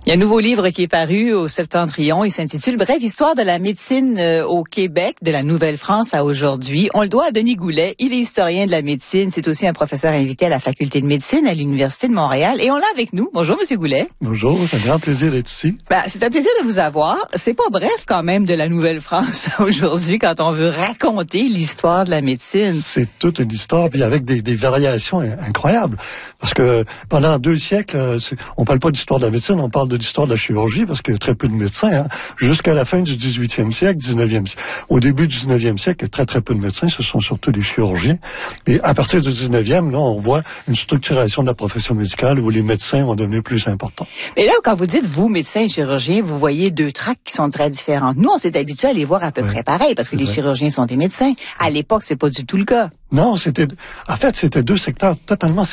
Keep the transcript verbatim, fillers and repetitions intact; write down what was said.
Il y a un nouveau livre qui est paru au Septentrion. Il s'intitule « Brève histoire de la médecine au Québec, de la Nouvelle-France à aujourd'hui ». On le doit à Denis Goulet. Il est historien de la médecine. C'est aussi un professeur invité à la faculté de médecine à l'Université de Montréal. Et on l'a avec nous. Bonjour, Monsieur Goulet. Bonjour, c'est un grand plaisir d'être ici. Ben, c'est un plaisir de vous avoir. C'est pas bref quand même de la Nouvelle-France aujourd'hui quand on veut raconter l'histoire de la médecine. C'est toute une histoire, puis avec des, des variations incroyables. Parce que pendant deux siècles, on parle pas d'histoire de la médecine, on parle de l'histoire de la chirurgie, parce qu'il y a très peu de médecins, hein, jusqu'à la fin du dix-huitième siècle, dix-neuvième siècle. Au début du dix-neuvième siècle, il y a très très peu de médecins, ce sont surtout des chirurgiens. Et à partir du dix-neuvième, là, on voit une structuration de la profession médicale où les médecins vont devenir plus importants. Mais là, quand vous dites, vous, médecins et chirurgiens, vous voyez deux tracks qui sont très différentes. Nous, on s'est habitués à les voir à peu ouais, près pareil, parce que les vrai. chirurgiens sont des médecins. À l'époque, c'est pas du tout le cas. Non, c'était, en fait, c'était deux secteurs totalement